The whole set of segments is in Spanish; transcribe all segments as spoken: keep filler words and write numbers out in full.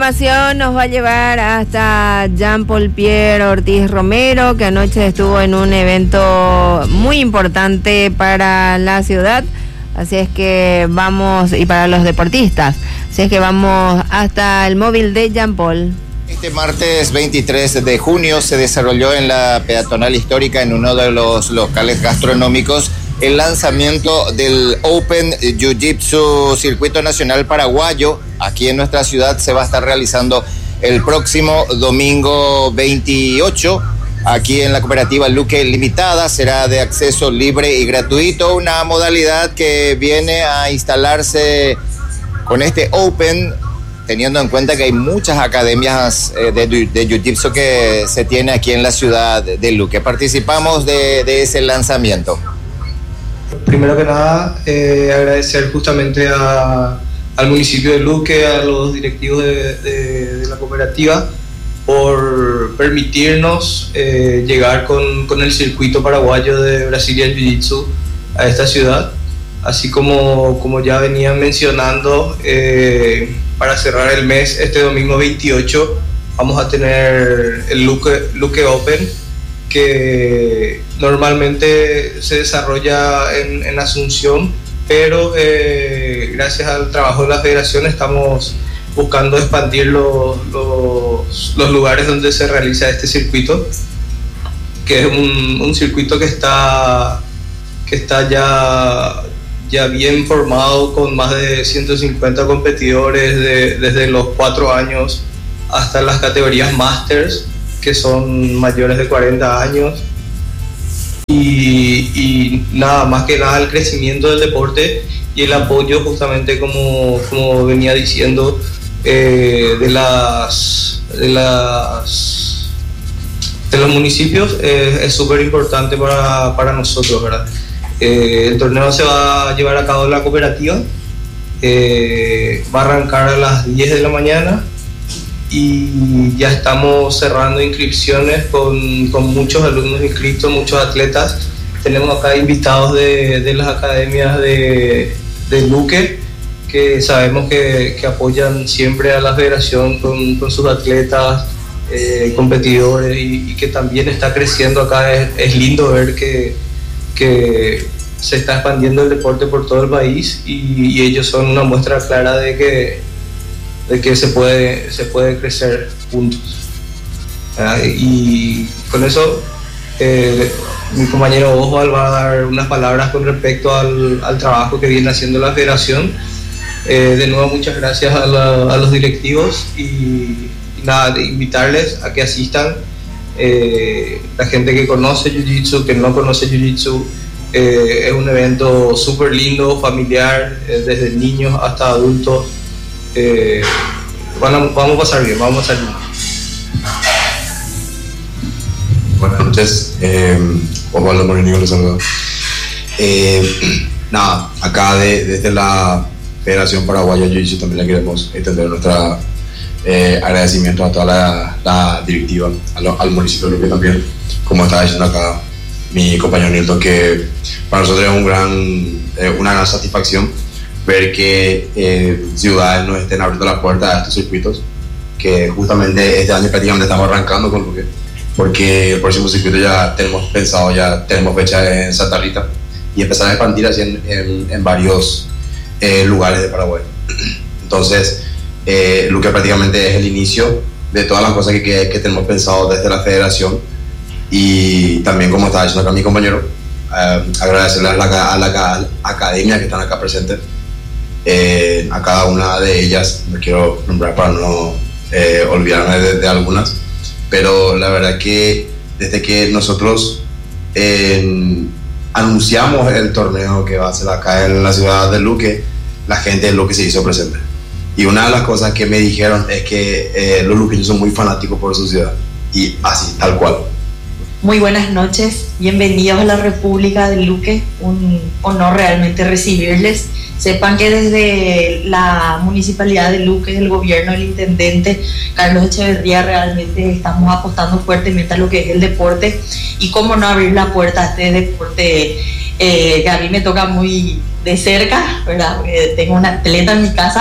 Información nos va a llevar hasta Jean-Paul Pierre Ortiz Romero, que anoche estuvo en un evento muy importante para la ciudad, así es que vamos, y para los deportistas, así es que vamos hasta el móvil de Jean-Paul. Este martes veintitrés de junio se desarrolló en la peatonal histórica, en uno de los locales gastronómicos, el lanzamiento del Open Jiu-Jitsu Circuito Nacional Paraguayo. Aquí en nuestra ciudad se va a estar realizando el próximo domingo veintiocho. Aquí en la cooperativa Luque Limitada será de acceso libre y gratuito, una modalidad que viene a instalarse con este Open, teniendo en cuenta que hay muchas academias eh, de, de Jiu-Jitsu que se tiene aquí en la ciudad de Luque. Participamos de, de ese lanzamiento. Primero que nada, eh, agradecer justamente a, al municipio de Luque, a los directivos de, de, de la cooperativa, por permitirnos eh, llegar con, con el circuito paraguayo de Brazilian Jiu-Jitsu a esta ciudad. Así como, como ya venían mencionando, eh, para cerrar el mes, este domingo veintiocho, vamos a tener el Luque, Luque Open, que normalmente se desarrolla en, en Asunción, pero eh, gracias al trabajo de la federación estamos buscando expandir los, los, los lugares donde se realiza este circuito, que es un, un circuito que está, que está ya, ya bien formado, con más de ciento cincuenta competidores de, desde los cuatro años hasta las categorías Masters, que son mayores de cuarenta años, y, y nada, más que nada el crecimiento del deporte y el apoyo, justamente como, como venía diciendo, eh, de las de las de los municipios, eh, es súper importante para, para nosotros, ¿verdad? Eh, el torneo se va a llevar a cabo en la cooperativa, eh, va a arrancar a las diez de la mañana, y ya estamos cerrando inscripciones con, con muchos alumnos inscritos, muchos atletas. Tenemos acá invitados de, de las academias de, de Luque, que sabemos que, que apoyan siempre a la federación con, con sus atletas, eh, competidores, y, y que también está creciendo acá. Es, es lindo ver que, que se está expandiendo el deporte por todo el país, y, y ellos son una muestra clara de que de que se puede, se puede crecer juntos. ¿Ah? Y con eso, eh, mi compañero Oswald va a dar unas palabras con respecto al, al trabajo que viene haciendo la federación. Eh, de nuevo, muchas gracias a, la, a los directivos, y, y nada, de invitarles a que asistan. Eh, la gente que conoce Jiu-Jitsu, que no conoce Jiu-Jitsu, eh, es un evento súper lindo, familiar, eh, desde niños hasta adultos. Eh, bueno, vamos a pasar bien, vamos a pasar bien. Buenas noches, eh, Osvaldo Morenillo les saluda. Eh, nada, acá de, desde la Federación Paraguaya de Jiu-Jitsu también le queremos extender nuestro eh, agradecimiento a toda la, la directiva, a lo, al municipio de Luque también, como estaba diciendo acá mi compañero Nilton, que para nosotros es un gran, eh, una gran satisfacción ver que eh, ciudades nos estén abriendo las puertas a estos circuitos, que justamente este año prácticamente estamos arrancando con Luque, porque el próximo circuito ya tenemos pensado, ya tenemos fecha en Santa Rita, y empezar a expandir así en, en, en varios eh, lugares de Paraguay. Entonces, eh, Luque prácticamente es el inicio de todas las cosas que, que, que tenemos pensado desde la federación, y también, como estaba diciendo acá mi compañero, eh, agradecerle a la, a la academia que están acá presentes. Eh, a cada una de ellas, no quiero nombrar para no eh, olvidarme de, de algunas, pero la verdad que desde que nosotros eh, anunciamos el torneo que va a ser acá en la ciudad de Luque, la gente de Luque se hizo presente, y una de las cosas que me dijeron es que eh, los luqueños son muy fanáticos por su ciudad, y así, tal cual. Muy buenas noches, bienvenidos a la República de Luque, un honor realmente recibirles. Sepan que desde la Municipalidad de Luque, el gobierno del intendente Carlos Echeverría, realmente estamos apostando fuertemente a lo que es el deporte, y cómo no abrir la puerta a este deporte eh, que a mí me toca muy de cerca, ¿verdad? Porque tengo una atleta en mi casa,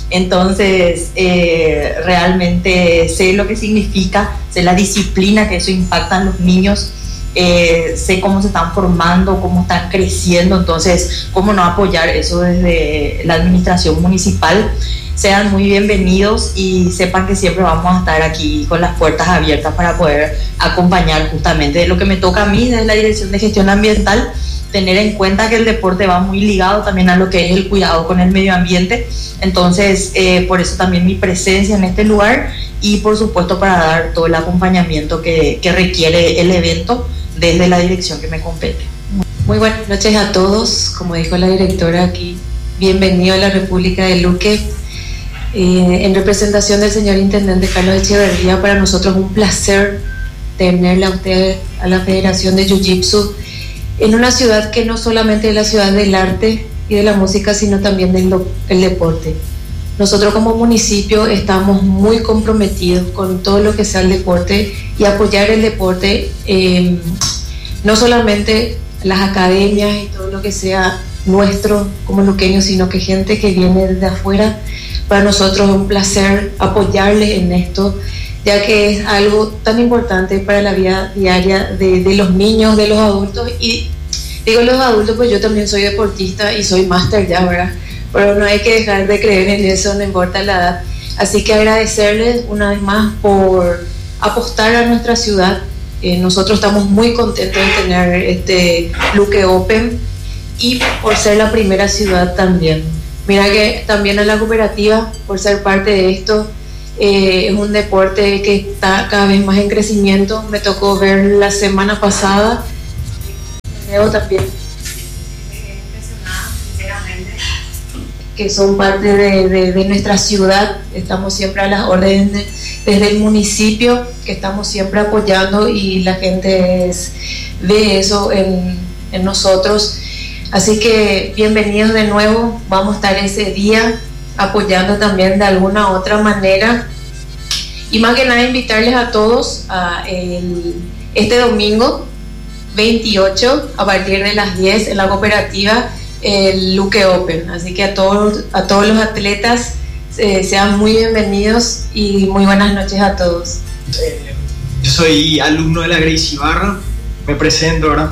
Entonces, eh, realmente sé lo que significa, sé la disciplina que eso impacta en los niños, eh, sé cómo se están formando, cómo están creciendo, entonces, cómo no apoyar eso desde la administración municipal. Sean muy bienvenidos y sepan que siempre vamos a estar aquí con las puertas abiertas para poder acompañar justamente de lo que me toca a mí desde la Dirección de Gestión Ambiental, tener en cuenta que el deporte va muy ligado también a lo que es el cuidado con el medio ambiente. Entonces, eh, por eso también mi presencia en este lugar y por supuesto para dar todo el acompañamiento que, que requiere el evento desde la dirección que me compete. Muy buenas noches a todos, como dijo la directora aquí, bienvenido a la República de Luque. Eh, en representación del señor Intendente Carlos Echeverría, para nosotros es un placer tenerle a usted, a la Federación de Jiu-Jitsu, en una ciudad que no solamente es la ciudad del arte y de la música, sino también del el deporte. Nosotros como municipio estamos muy comprometidos con todo lo que sea el deporte y apoyar el deporte, eh, no solamente las academias y todo lo que sea nuestro como luqueños, sino que gente que viene desde afuera. Para nosotros es un placer apoyarles en esto, ya que es algo tan importante para la vida diaria de, de los niños, de los adultos. Y digo los adultos, pues yo también soy deportista y soy máster ya, ¿verdad? Pero no hay que dejar de creer en eso, no importa la edad. Así que agradecerles una vez más por apostar a nuestra ciudad. Eh, nosotros estamos muy contentos de tener este Luque Open y por ser la primera ciudad también. Mira que también a la cooperativa, por ser parte de esto, eh, es un deporte que está cada vez más en crecimiento. Me tocó ver la semana pasada, veo también, que son parte de, de, de nuestra ciudad. Estamos siempre a las órdenes de, desde el municipio, que estamos siempre apoyando y la gente es, ve eso en, en nosotros. Así que bienvenidos de nuevo, vamos a estar ese día apoyando también de alguna otra manera y más que nada invitarles a todos a el, este domingo veintiocho a partir de las diez en la cooperativa el Luque Open, así que a todos, a todos los atletas eh, sean muy bienvenidos y muy buenas noches a todos. Eh, yo soy alumno de la Gracie Barra, me presento ahora,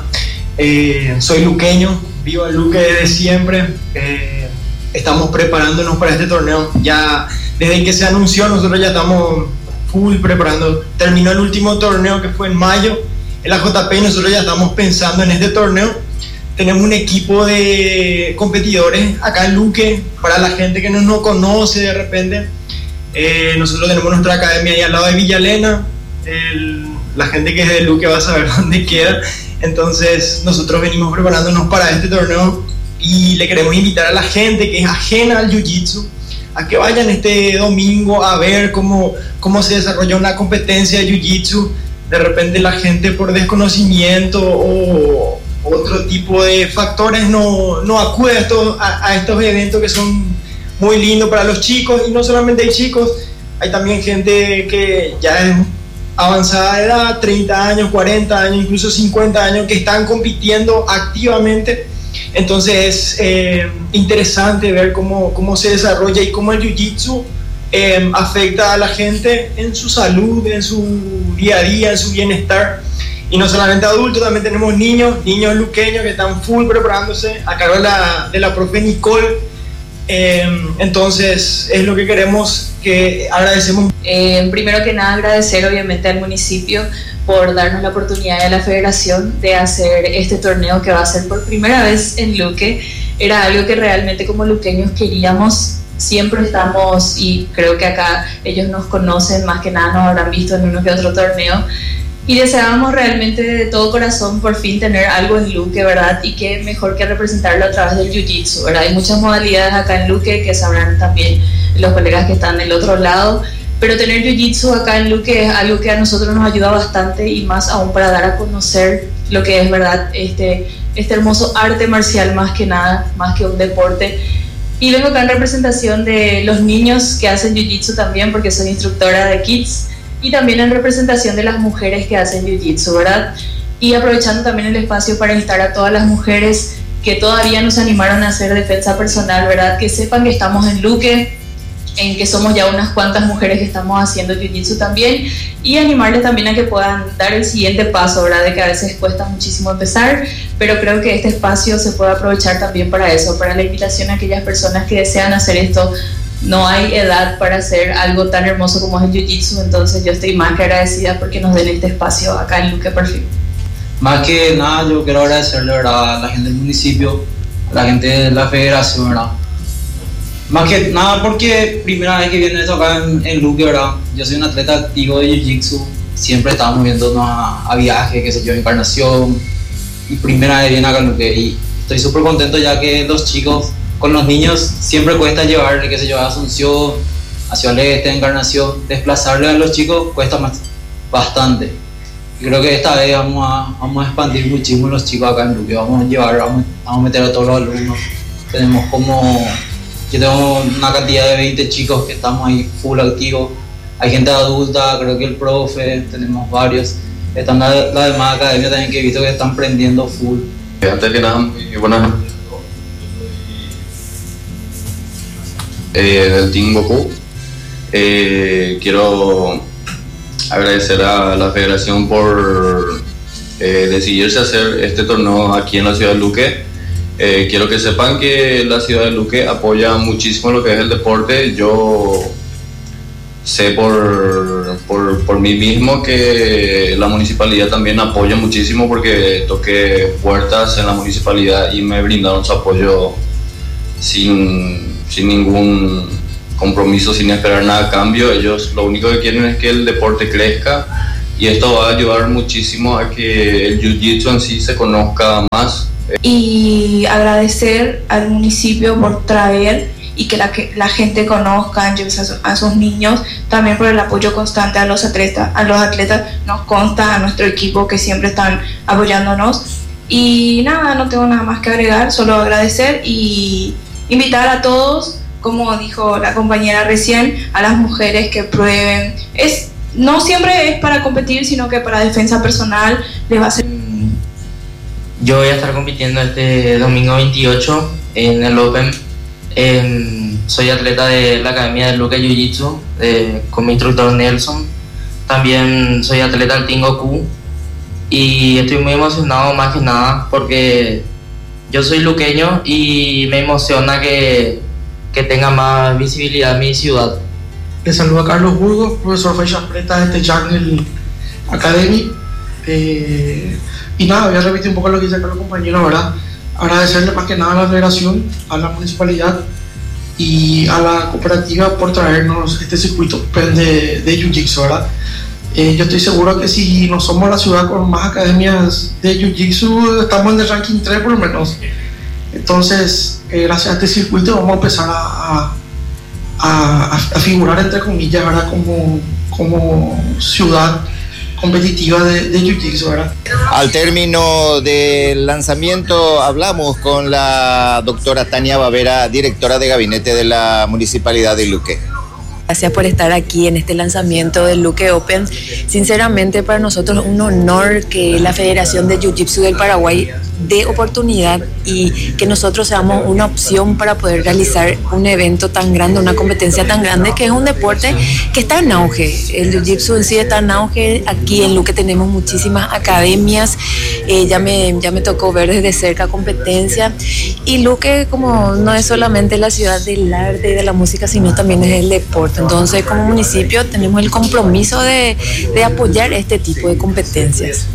eh, soy luqueño. Vivo el Luque desde siempre, eh, estamos preparándonos para este torneo, ya desde que se anunció nosotros ya estamos full preparando, terminó el último torneo que fue en mayo, en la J P, y nosotros ya estamos pensando en este torneo. Tenemos un equipo de competidores acá en Luque, para la gente que no nos conoce de repente, eh, nosotros tenemos nuestra academia ahí al lado de Villa Elena, el, la gente que es de Luque va a saber dónde queda. Entonces nosotros venimos preparándonos para este torneo y le queremos invitar a la gente que es ajena al Jiu-Jitsu a que vayan este domingo a ver cómo, cómo se desarrolla una competencia de Jiu-Jitsu. De repente la gente por desconocimiento o otro tipo de factores no, no acude a estos, a, a estos eventos que son muy lindos para los chicos, y no solamente hay chicos, hay también gente que ya es avanzada de edad, treinta años, cuarenta años, incluso cincuenta años, que están compitiendo activamente. Entonces es eh, interesante ver cómo, cómo se desarrolla y cómo el Jiu-Jitsu eh, afecta a la gente en su salud, en su día a día, en su bienestar. Y no solamente adultos, también tenemos niños, niños luqueños que están full preparándose a cargo de la, de la profe Nicole. Eh, entonces es lo que queremos, que agradecemos. Eh, primero que nada agradecer obviamente al municipio por darnos la oportunidad de la federación de hacer este torneo que va a ser por primera vez en Luque. Era algo que realmente como luqueños queríamos, siempre estamos, y creo que acá ellos nos conocen, más que nada nos habrán visto en uno que otro torneo, y deseábamos realmente de todo corazón por fin tener algo en Luque, ¿verdad? Y qué mejor que representarlo a través del Jiu-Jitsu, ¿verdad? Hay muchas modalidades acá en Luque que sabrán también los colegas que están del otro lado, pero tener Jiu-Jitsu acá en Luque es algo que a nosotros nos ayuda bastante, y más aún para dar a conocer lo que es, ¿verdad? Este, este hermoso arte marcial, más que nada, más que un deporte. Y vengo acá en representación de los niños que hacen Jiu-Jitsu también, porque soy instructora de Kids, y también en representación de las mujeres que hacen Jiu-Jitsu, ¿verdad? Y aprovechando también el espacio para instar a todas las mujeres que todavía no se animaron a hacer defensa personal, ¿verdad? Que sepan que estamos en Luque, en que somos ya unas cuantas mujeres que estamos haciendo jiu-jitsu también, y animarles también a que puedan dar el siguiente paso, ¿verdad? De que a veces cuesta muchísimo empezar, pero creo que este espacio se puede aprovechar también para eso, para la invitación a aquellas personas que desean hacer esto. No hay edad para hacer algo tan hermoso como es el jiu-jitsu, entonces yo estoy más que agradecida porque nos den este espacio acá en Luque Perfil. Más que nada yo quiero agradecerle, ¿verdad?, a la gente del municipio, a la gente de la federación, ¿verdad? Más que nada porque primera vez que viene esto acá en, en Luque, ¿verdad? Yo soy un atleta activo de jiu-jitsu, siempre estábamos viéndonos a, a viajes, qué sé yo, Encarnación, y primera vez viene acá en Luque, y estoy súper contento ya que los chicos, con los niños, siempre cuesta llevarle, qué sé yo, a Asunción, a Ciudad del Este, Encarnación, desplazarle a los chicos cuesta más, bastante. Y creo que esta vez vamos a, vamos a expandir muchísimo los chicos acá en Luque, vamos a llevar, vamos, vamos a meter a todos los alumnos. Tenemos como, yo tengo una cantidad de veinte chicos que estamos ahí full activos. Hay gente adulta, creo que el profe, tenemos varios. Están las la demás academias también que he visto que están prendiendo full. Antes que nada, muy buenas noches. Eh, del Team Goku. Eh, quiero agradecer a la federación por eh, decidirse a hacer este torneo aquí en la ciudad de Luque. Eh, quiero que sepan que la ciudad de Luque apoya muchísimo lo que es el deporte. Yo sé por, por, por mí mismo que la municipalidad también apoya muchísimo, porque toqué puertas en la municipalidad y me brindaron su apoyo sin... sin ningún compromiso, sin esperar nada a cambio. Ellos lo único que quieren es que el deporte crezca, y esto va a ayudar muchísimo a que el jiu-jitsu en sí se conozca más. Y agradecer al municipio por traer y que la, que la gente conozca a, a sus niños, también por el apoyo constante a los atletas, a los atletas nos consta, a nuestro equipo que siempre están apoyándonos. Y nada, no tengo nada más que agregar, solo agradecer y invitar a todos, como dijo la compañera recién, a las mujeres que prueben. Es, no siempre es para competir, sino que para defensa personal les va a ser. Yo voy a estar compitiendo este domingo veintiocho en el Open. Eh, soy atleta de la Academia de Luque Jiu-Jitsu eh, con mi instructor Nelson. También soy atleta del Team Goku, y estoy muy emocionado más que nada porque yo soy luqueño y me emociona que, que tenga más visibilidad mi ciudad. Les saluda a Carlos Burgos, profesor Fecha Preta de Jungle Academy. Eh, y nada, voy a repetir un poco lo que dice acá los compañeros, ¿verdad? Agradecerle más que nada a la federación, a la municipalidad y a la cooperativa por traernos este circuito de, de Jiu-Jitsu, ¿verdad? Eh, yo estoy seguro que si no somos la ciudad con más academias de Jiu-Jitsu, estamos en el ranking tres por lo menos. Entonces, eh, gracias a este circuito vamos a empezar a, a, a, a figurar, entre comillas, ¿verdad? Como, como ciudad competitiva de, de Jiu-Jitsu, ¿verdad? Al término del lanzamiento hablamos con la doctora Tania Bavera, directora de gabinete de la Municipalidad de Luque. Gracias por estar aquí en este lanzamiento del Luque Open. Sinceramente, para nosotros es un honor que la Federación de Jiu-Jitsu del Paraguay dé oportunidad y que nosotros seamos una opción para poder realizar un evento tan grande, una competencia tan grande, que es un deporte que está en auge. El Jiu-Jitsu en sí está en auge. Aquí en Luque tenemos muchísimas academias. Eh, ya, me, ya me tocó ver desde cerca competencia. Y Luque, como no es solamente la ciudad del arte y de la música, sino también es el deporte. Entonces, como municipio tenemos el compromiso de, de apoyar este tipo de competencias.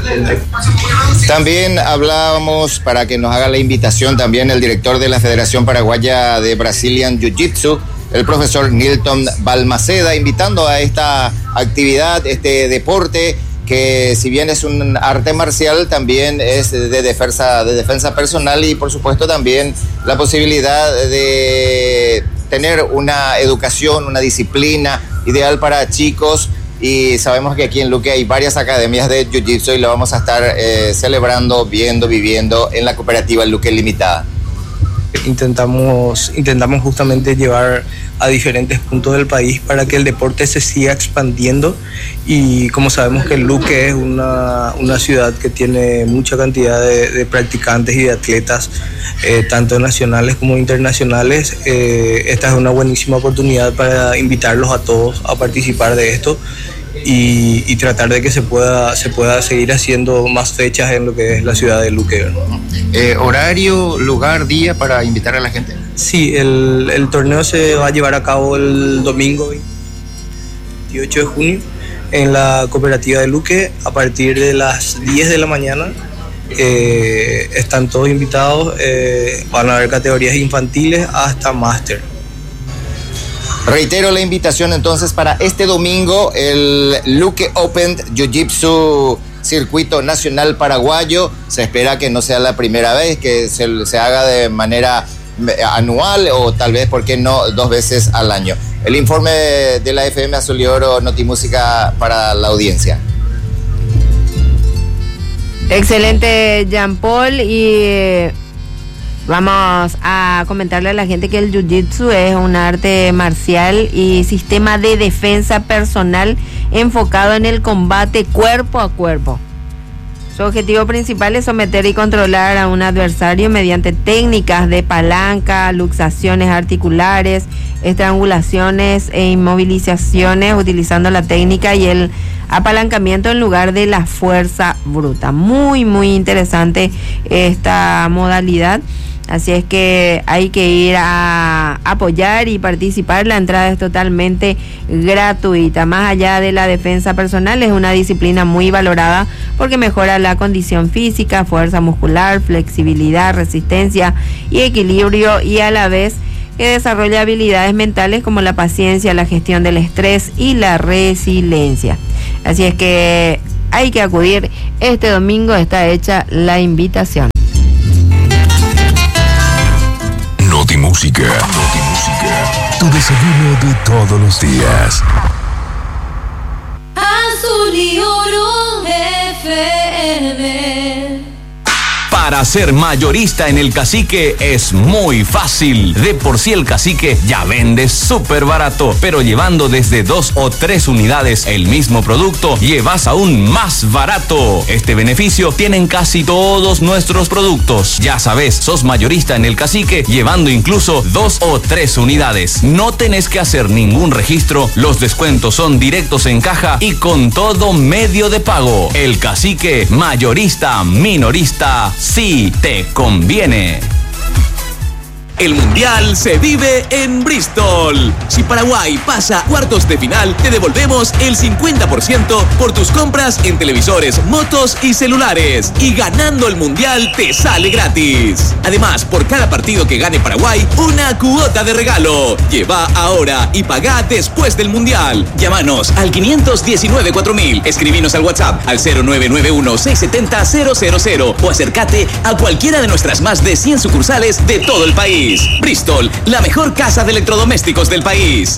También hablábamos, para que nos haga la invitación también, el director de la Federación Paraguaya de Brazilian Jiu-Jitsu, el profesor Nilton Balmaceda, invitando a esta actividad, este deporte, que si bien es un arte marcial, también es de defensa, de defensa personal, y por supuesto también la posibilidad de tener una educación, una disciplina ideal para chicos. Y sabemos que aquí en Luque hay varias academias de Jiu-Jitsu y lo vamos a estar eh, celebrando, viendo, viviendo en la cooperativa Luque Limitada. Intentamos, intentamos justamente llevar a diferentes puntos del país para que el deporte se siga expandiendo. Y como sabemos que Luque es una, una ciudad que tiene mucha cantidad de, de practicantes y de atletas, eh, tanto nacionales como internacionales, eh, esta es una buenísima oportunidad para invitarlos a todos a participar de esto y, y tratar de que se pueda, se pueda seguir haciendo más fechas en lo que es la ciudad de Luque. Eh, ¿Horario, lugar, día para invitar a la gente? Sí, el, el torneo se va a llevar a cabo el domingo veintiocho de junio en la cooperativa de Luque a partir de las diez de la mañana. Eh, están todos invitados, eh, van a haber categorías infantiles hasta máster. Reitero la invitación entonces para este domingo, el Luque Open Jiu-Jitsu Circuito Nacional Paraguayo. Se espera que no sea la primera vez, que se, se haga de manera anual o tal vez, ¿por qué no?, dos veces al año. El informe de la F M Azul y Oro Notimúsica para la audiencia. Excelente, Jean Paul, y vamos a comentarle a la gente que el Jiu-Jitsu es un arte marcial y sistema de defensa personal enfocado en el combate cuerpo a cuerpo. Su objetivo principal es someter y controlar a un adversario mediante técnicas de palanca, luxaciones articulares, estrangulaciones e inmovilizaciones, utilizando la técnica y el apalancamiento en lugar de la fuerza bruta. Muy, muy interesante esta modalidad. Así es que hay que ir a apoyar y participar. La entrada es totalmente gratuita. Más allá de la defensa personal, es una disciplina muy valorada porque mejora la condición física, fuerza muscular, flexibilidad, resistencia y equilibrio, y a la vez que desarrolla habilidades mentales como la paciencia, la gestión del estrés y la resiliencia. Así es que hay que acudir. Este domingo está hecha la invitación. Notimúsica, Notimúsica, tu desayuno de todos los días. Azul y Oro F M. Para ser mayorista en El Cacique es muy fácil. De por sí El Cacique ya vende súper barato, pero llevando desde dos o tres unidades el mismo producto, llevas aún más barato. Este beneficio tienen casi todos nuestros productos. Ya sabes, sos mayorista en El Cacique llevando incluso dos o tres unidades. No tenés que hacer ningún registro, los descuentos son directos en caja y con todo medio de pago. El Cacique, mayorista, minorista, sí te conviene. El Mundial se vive en Bristol. Si Paraguay pasa a cuartos de final, te devolvemos el cincuenta por ciento por tus compras en televisores, motos y celulares. Y ganando el Mundial te sale gratis. Además, por cada partido que gane Paraguay, una cuota de regalo. Lleva ahora y paga después del Mundial. Llámanos al quinientos diecinueve cuatro mil. Escribinos al WhatsApp al cero nueve nueve uno seis siete cero cero cero cero o acércate a cualquiera de nuestras más de cien sucursales de todo el país. Bristol, la mejor casa de electrodomésticos del país.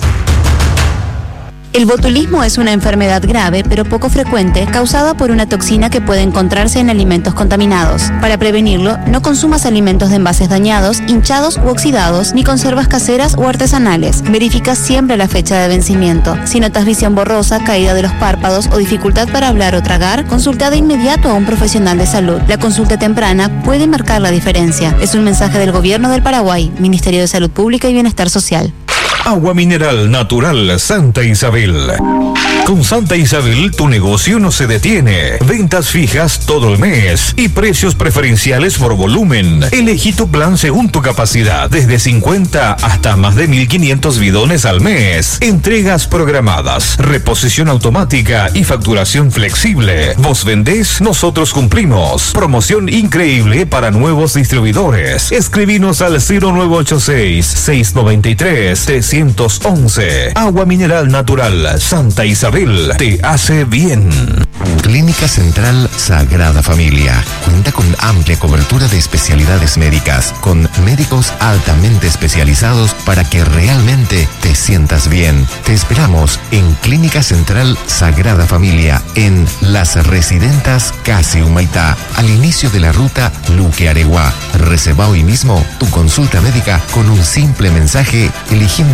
El botulismo es una enfermedad grave pero poco frecuente causada por una toxina que puede encontrarse en alimentos contaminados. Para prevenirlo, no consumas alimentos de envases dañados, hinchados u oxidados, ni conservas caseras o artesanales. Verifica siempre la fecha de vencimiento. Si notas visión borrosa, caída de los párpados o dificultad para hablar o tragar, consulta de inmediato a un profesional de salud. La consulta temprana puede marcar la diferencia. Es un mensaje del Gobierno del Paraguay, Ministerio de Salud Pública y Bienestar Social. Agua mineral natural Santa Isabel. Con Santa Isabel tu negocio no se detiene. Ventas fijas todo el mes y precios preferenciales por volumen. Elegí tu plan según tu capacidad, desde cincuenta hasta más de mil quinientos bidones al mes. Entregas programadas, reposición automática y facturación flexible. Vos vendés, nosotros cumplimos. Promoción increíble para nuevos distribuidores. Escribinos al cero nueve ocho seis, seis nueve tres, tres uno uno. Agua mineral natural Santa Isabel te hace bien. Clínica Central Sagrada Familia cuenta con amplia cobertura de especialidades médicas, con médicos altamente especializados para que realmente te sientas bien. Te esperamos en Clínica Central Sagrada Familia, en Las Residentas Casi Humaitá, al inicio de la ruta Luque-Areguá. Reserva hoy mismo tu consulta médica con un simple mensaje eligiendo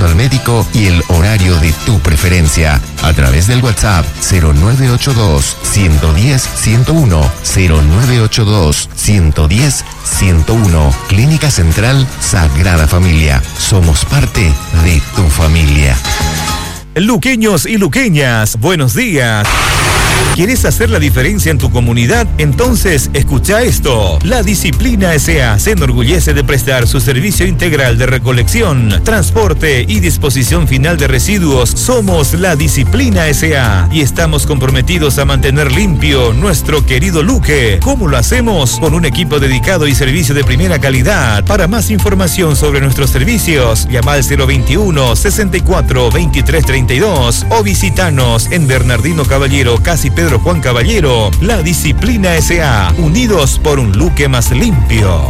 al médico y el horario de tu preferencia. A través del WhatsApp cero nueve ocho dos, uno uno cero, uno uno, cero nueve ocho dos, uno uno cero, uno uno. Clínica Central Sagrada Familia. Somos parte de tu familia. Luqueños y luqueñas, buenos días. ¿Quieres hacer la diferencia en tu comunidad? Entonces, escucha esto. La Disciplina S A se enorgullece de prestar su servicio integral de recolección, transporte y disposición final de residuos. Somos la Disciplina S A y estamos comprometidos a mantener limpio nuestro querido Luque. ¿Cómo lo hacemos? Con un equipo dedicado y servicio de primera calidad. Para más información sobre nuestros servicios, llama al cero veintiuno, sesenta y cuatro, veintitrés treinta y dos o visitanos en Bernardino Caballero, casi Pedro Juan Caballero. La Disciplina S A, unidos por un Luque más limpio.